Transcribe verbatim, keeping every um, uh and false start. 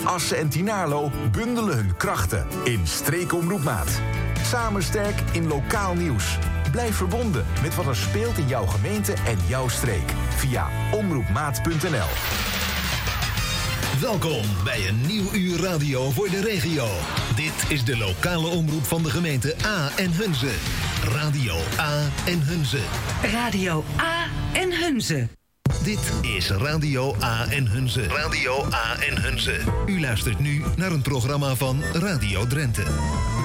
Assen en Tynaarlo bundelen hun krachten in Streekomroep Maat. Samen sterk in lokaal nieuws. Blijf verbonden met wat er speelt in jouw gemeente en jouw streek. Via omroepmaat punt n l. Welkom bij een nieuw uur radio voor de regio. Dit is de lokale omroep van de gemeente A en Hunze. Radio A en Hunze. Radio A en Hunze. Dit is Radio A en Hunze. Radio A en Hunze. U luistert nu naar een programma van Radio Drenthe.